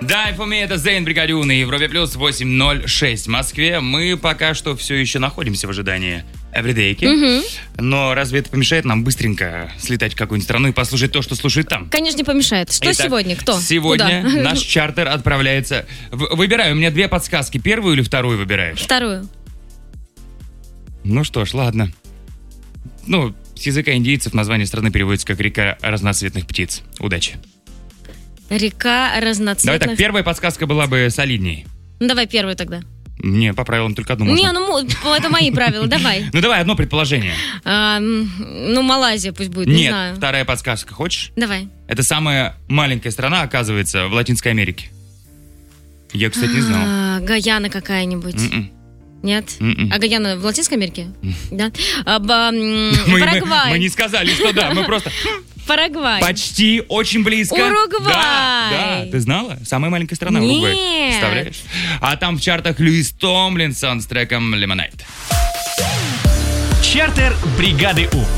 Die for me, это Зейн Бригадю на Европе Плюс 8.06 в Москве. Мы пока что все еще находимся в ожидании Эвридейки. Но разве это помешает нам быстренько слетать в какую-нибудь страну и послушать то, что слушает там? Конечно, не помешает. Что Итак, сегодня? Кто? Сегодня Куда? наш чартер отправляется... Выбираю, у меня две подсказки. Первую или вторую выбираешь? Вторую. Ну что ж, ладно. Ну, с языка индейцев название страны переводится как «река разноцветных птиц». Удачи. Река разноцветных... Давай так, первая подсказка была бы солидней. Ну, давай первую тогда. Не, по правилам только одну можно. Не, ну это мои правила, давай. Ну давай одно предположение. Ну, Малайзия пусть будет, не Нет, знаю. вторая подсказка, хочешь? Давай. Это самая маленькая страна, оказывается, в Латинской Америке. Я, кстати, не знал. Гаяна какая-нибудь. Нет? А Гаяна в Латинской Америке? Да. Парагвай. Мы не сказали, что да, мы просто... Парагвай. Почти, очень близко. Уругвай. Да, ты знала? Самая маленькая страна Уругвай. Нет. Представляешь? А там в чартах Льюис Томлинсон с треком «Lemonade». Чартер бригады У.